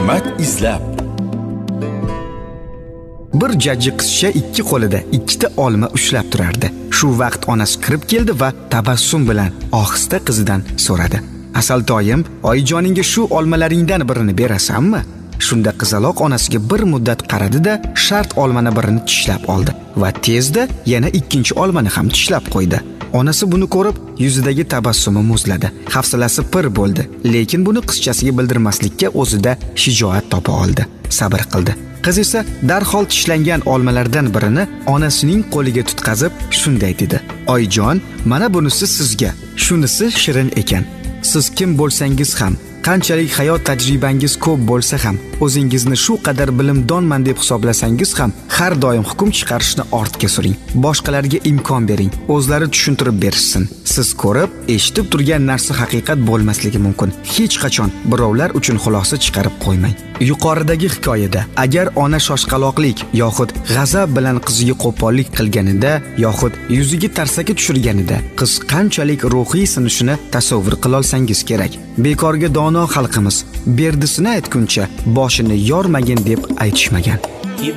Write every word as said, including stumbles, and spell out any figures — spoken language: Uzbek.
Hikmat izlab. Bir jajji qizcha ikki qo'lida ikkita olma ushlab turardi. Shu vaqt onasi kirib keldi va tabassum bilan ohista qizidan so'radi: "Asaltoyim, oyijoningga shu olmalaringdan birini berasanmi?" Shunda qizaloq onasiga bir muddat qaradi-da, shart olmani birini tishlab oldi va tezda yana ikkinchi olmani ham tishlab qo'ydi. Onasi buni ko'rib, yuzidagi tabassumi muzladi. Hafsalasi pir bo'ldi, lekin buni qizchasiga bildirmaslikka o'zida shijoat topa oldi. Sabr qildi. Qiz esa darhol tishlangan olmalardan birini onasining qo'liga tutqazib shunday dedi: "Oyijon, mana bunisi sizga. Shunisi shirin ekan. Siz kim bo'lsangiz ham, qanchalik hayot tajribangiz ko'p bo'lsa ham, o'zingizni shu qadar bilimdonman deb hisoblasangiz ham, har doim hukm chiqarishni ortga suring. Boshqalarga imkon bering, o'zlari tushuntirib berishsin. Siz ko'rib, eshitib turgan narsa haqiqat bo'lmasligi mumkin. Hech qachon birovlar uchun xulosa chiqarib qo'ymang." Yuqoridagi hikoyada agar ona shoshqaloqlik yoxud g'azab bilan qiziga qo'pollik qilganida yoxud yuziga tarsaki tushirganida qiz qanchalik ruhiy sinishini tasavvur qila olsangiz kerak. Bekorga dono xalqimiz berdisini aytguncha boshini yormagin deb aytishmagan.